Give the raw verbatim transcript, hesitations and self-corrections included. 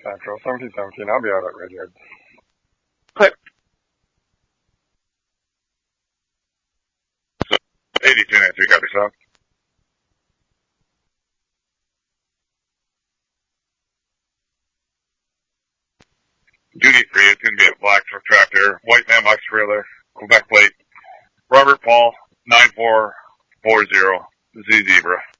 Central, seventeen seventeen. I'll be out at Red Yard. Click. So, eighty-two Nancy, got yourself. Duty free, it's going to be a black truck tractor, white man box trailer, Quebec plate, Robert Paul, nine four four zero, Z Zebra.